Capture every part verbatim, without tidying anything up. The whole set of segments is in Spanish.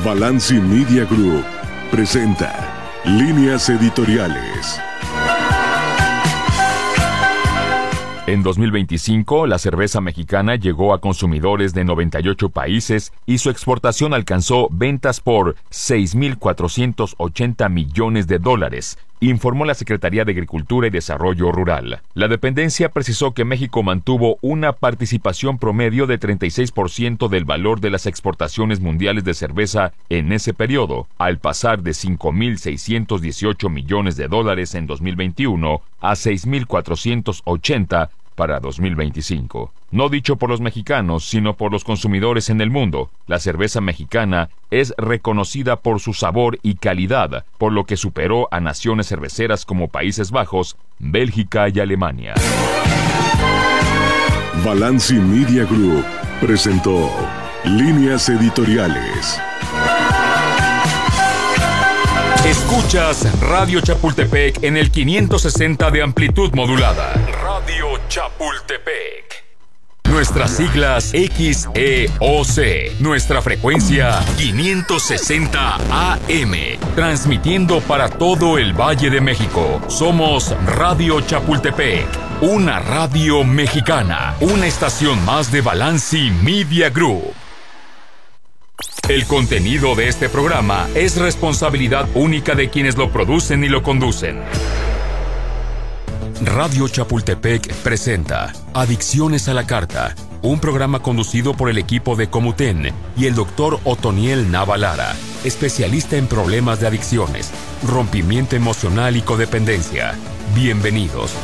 Balanci Media Group presenta Líneas Editoriales. En dos mil veinticinco, la cerveza mexicana llegó a consumidores de noventa y ocho países y su exportación alcanzó ventas por seis mil cuatrocientos ochenta millones de dólares, informó la Secretaría de Agricultura y Desarrollo Rural. La dependencia precisó que México mantuvo una participación promedio de treinta y seis por ciento del valor de las exportaciones mundiales de cerveza en ese periodo, al pasar de cinco mil seiscientos dieciocho millones de dólares en dos mil veintiuno a seis mil cuatrocientos ochenta para dos mil veinticinco. No dicho por los mexicanos, sino por los consumidores en el mundo, la cerveza mexicana es reconocida por su sabor y calidad, por lo que superó a naciones cerveceras como Países Bajos, Bélgica y Alemania. Balanci Media Group presentó Líneas Editoriales. Escuchas Radio Chapultepec en el quinientos sesenta de amplitud modulada. Radio Chapultepec. Nuestras siglas X E O C. Nuestra frecuencia quinientos sesenta A M. Transmitiendo para todo el Valle de México. Somos Radio Chapultepec. Una radio mexicana. Una estación más de Balanci Media Group. El contenido de este programa es responsabilidad única de quienes lo producen y lo conducen. Radio Chapultepec presenta Adicciones a la Carta, un programa conducido por el equipo de Comuten y el doctor Otoniel Nava Lara, especialista en problemas de adicciones, rompimiento emocional y codependencia. Bienvenidos.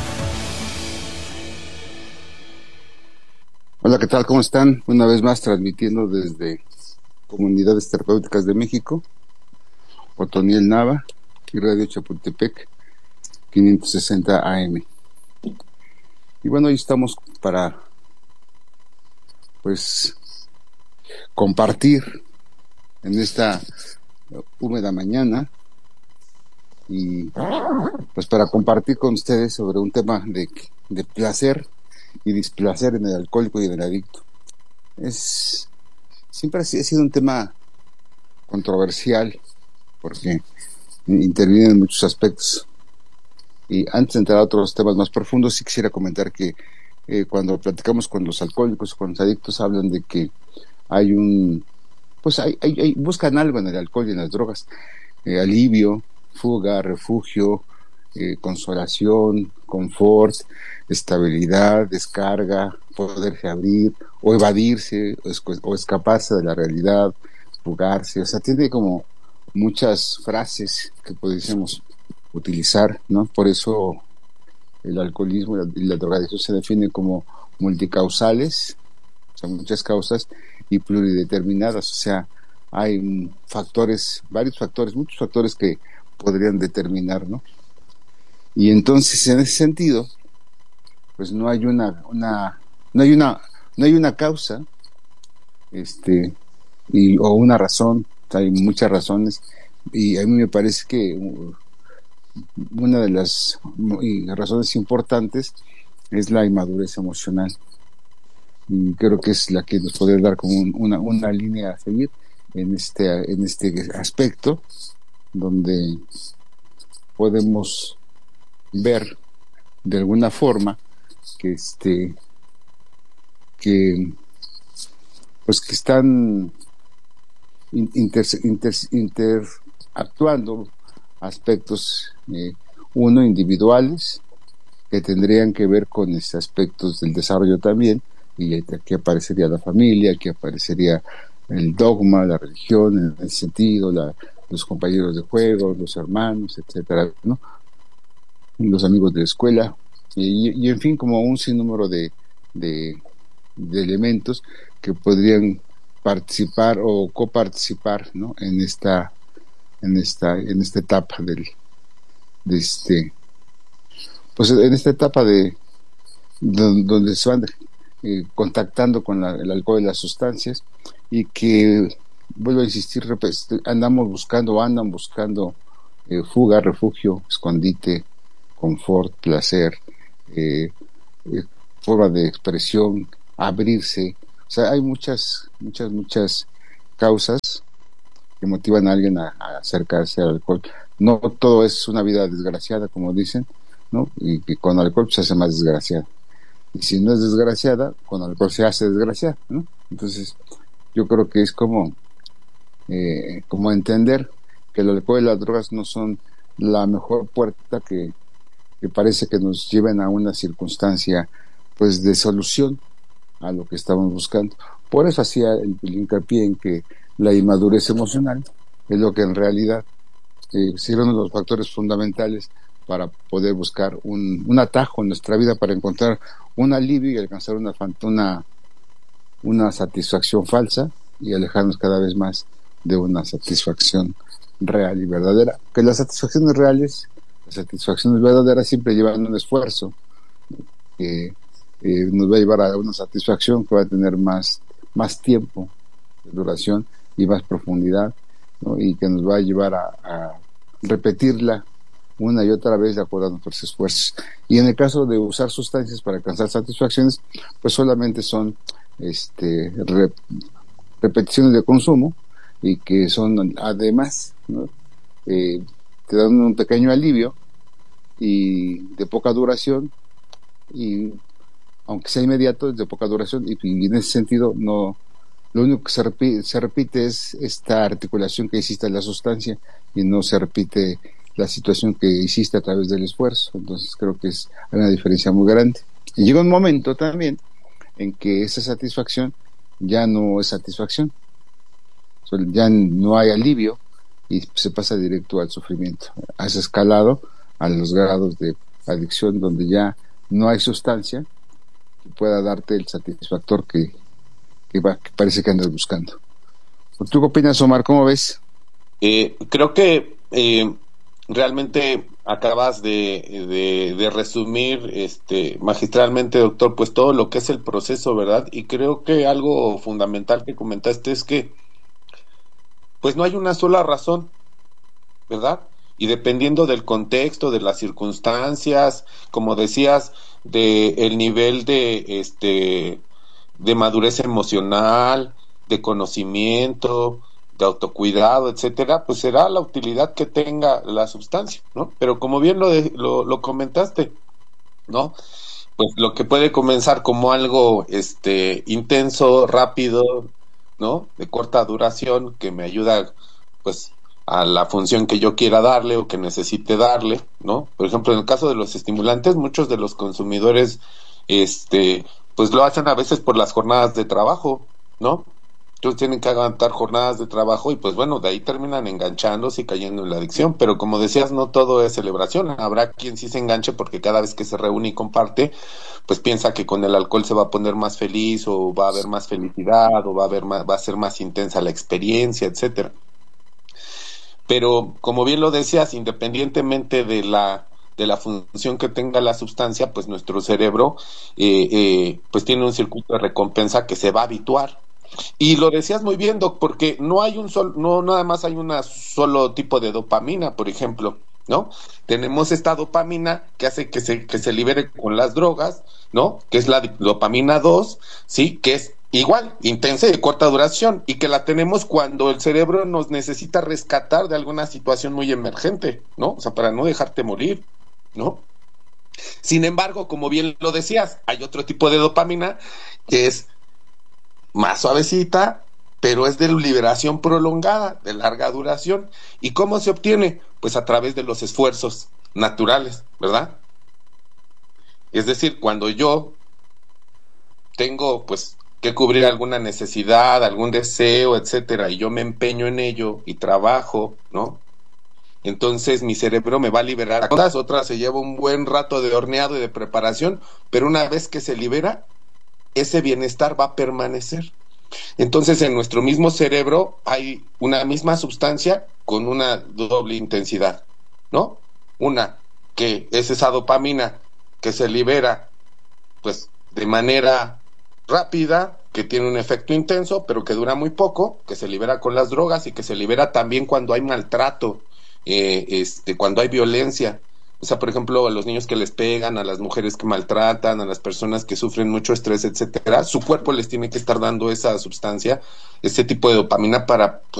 Hola, ¿qué tal? ¿Cómo están? Una vez más transmitiendo desde Comunidades Terapéuticas de México, Otoniel Nava y Radio Chapultepec quinientos sesenta A M. Y bueno, hoy estamos para pues compartir en esta húmeda mañana y pues para compartir con ustedes sobre un tema de, de placer y displacer en el alcohólico y en el adicto. Es siempre ha sido un tema controversial porque interviene en muchos aspectos. Y antes de entrar a otros temas más profundos, sí quisiera comentar que eh, cuando platicamos con los alcohólicos o con los adictos, hablan de que hay un, pues hay, hay, hay buscan algo en el alcohol y en las drogas, eh, alivio, fuga, refugio, eh, consolación, confort, estabilidad, descarga, poderse abrir o evadirse o, es, o escaparse de la realidad, fugarse. O sea, tiene como muchas frases que podríamos utilizar, ¿no? Por eso el alcoholismo y la, y la drogadicción se definen como multicausales, o sea, muchas causas, y plurideterminadas, o sea, hay factores, varios factores, muchos factores que podrían determinar, ¿no? Y entonces, en ese sentido, pues no hay una, una, no hay una, no hay una causa, este, y, o una razón, hay muchas razones, y a mí me parece que uh, una de las razones importantes es la inmadurez emocional, y creo que es la que nos puede dar como un, una, una línea a seguir en este, en este aspecto, donde podemos ver de alguna forma que este que pues que están inter, inter, interactuando aspectos, eh, uno, individuales, que tendrían que ver con estos aspectos del desarrollo también, y aquí aparecería la familia, aquí aparecería el dogma, la religión, en ese sentido, la, los compañeros de juego, los hermanos, etcétera, ¿no? Los amigos de la escuela, y, y en fin, como un sinnúmero de, de, de elementos que podrían participar o coparticipar, ¿no? en esta en esta en esta etapa del de este pues en esta etapa de donde, donde se van eh, contactando con la, el alcohol y las sustancias, y que, vuelvo a insistir, andamos buscando andan buscando eh, fuga, refugio, escondite, confort, placer, eh, eh, forma de expresión, abrirse. O sea, hay muchas muchas muchas causas que motivan a alguien a, a acercarse al alcohol. No todo es una vida desgraciada, como dicen, ¿no? Y que con alcohol se hace más desgraciada. Y si no es desgraciada, con alcohol se hace desgraciada, ¿no? Entonces, yo creo que es como, eh, como entender que el alcohol y las drogas no son la mejor puerta que, que parece que nos lleven a una circunstancia, pues, de solución a lo que estamos buscando. Por eso hacía el, el hincapié en que la inmadurez emocional es lo que en realidad eh, sirve uno de los factores fundamentales para poder buscar un, un atajo en nuestra vida, para encontrar un alivio y alcanzar una, una, una satisfacción falsa y alejarnos cada vez más de una satisfacción real y verdadera. Que las satisfacciones reales, las satisfacciones verdaderas siempre llevan un esfuerzo que eh, nos va a llevar a una satisfacción que va a tener más, más tiempo de duración y más profundidad, ¿no? Y que nos va a llevar a, a repetirla una y otra vez de acuerdo a nuestros esfuerzos. Y en el caso de usar sustancias para alcanzar satisfacciones, pues solamente son este re, repeticiones de consumo, y que son además, ¿no? eh, te dan un pequeño alivio y de poca duración, y aunque sea inmediato, es de poca duración, y, y en ese sentido no, lo único que se repite, se repite es esta articulación que hiciste en la sustancia, y no se repite la situación que hiciste a través del esfuerzo. Entonces creo que es hay una diferencia muy grande. Y llega un momento también en que esa satisfacción ya no es satisfacción, ya no hay alivio y se pasa directo al sufrimiento. Has escalado a los grados de adicción donde ya no hay sustancia que pueda darte el satisfactor que, que, va, que parece que andas buscando. ¿Tú qué opinas, Omar? ¿Cómo ves? Eh, creo que eh, realmente acabas de, de, de resumir este, magistralmente, doctor, pues todo lo que es el proceso, ¿verdad? Y creo que algo fundamental que comentaste es que pues no hay una sola razón, ¿verdad? Y dependiendo del contexto, de las circunstancias, como decías, de el nivel de este de madurez emocional, de conocimiento, de autocuidado, etcétera, pues será la utilidad que tenga la sustancia, ¿no? Pero como bien lo, de, lo, lo comentaste, ¿no? Pues lo que puede comenzar como algo este intenso, rápido, ¿no? De corta duración, que me ayuda, pues, a la función que yo quiera darle o que necesite darle, ¿no? Por ejemplo, en el caso de los estimulantes, muchos de los consumidores, este, pues lo hacen a veces por las jornadas de trabajo, ¿no? Entonces tienen que aguantar jornadas de trabajo y pues bueno, de ahí terminan enganchándose y cayendo en la adicción, pero como decías, no todo es celebración, habrá quien sí se enganche porque cada vez que se reúne y comparte, pues piensa que con el alcohol se va a poner más feliz o va a haber más felicidad o va a haber más, va a ser más intensa la experiencia, etcétera. Pero como bien lo decías, independientemente de la de la función que tenga la sustancia, pues nuestro cerebro eh, eh, pues tiene un circuito de recompensa que se va a habituar. Y lo decías muy bien, Doc, porque no hay un solo, no nada más hay un solo tipo de dopamina, por ejemplo, ¿no? Tenemos esta dopamina que hace que se, que se libere con las drogas, ¿no? Que es la dopamina dos, ¿sí? Que es igual, intensa y de corta duración, y que la tenemos cuando el cerebro nos necesita rescatar de alguna situación muy emergente, ¿no? O sea, para no dejarte morir, ¿no? Sin embargo, como bien lo decías, hay otro tipo de dopamina que es más suavecita, pero es de liberación prolongada, de larga duración. ¿Y cómo se obtiene? Pues a través de los esfuerzos naturales, ¿verdad? Es decir, cuando yo tengo pues que cubrir alguna necesidad, algún deseo, etcétera, y yo me empeño en ello y trabajo, ¿no? Entonces mi cerebro me va a liberar cosas, otras se lleva un buen rato de horneado y de preparación, pero una vez que se libera, ese bienestar va a permanecer. Entonces en nuestro mismo cerebro hay una misma sustancia con una doble intensidad, ¿no? Una que es esa dopamina que se libera pues de manera rápida, que tiene un efecto intenso, pero que dura muy poco, que se libera con las drogas y que se libera también cuando hay maltrato, eh, este, cuando hay violencia. O sea, por ejemplo, a los niños que les pegan, a las mujeres que maltratan, a las personas que sufren mucho estrés, etcétera, su cuerpo les tiene que estar dando esa sustancia, ese tipo de dopamina para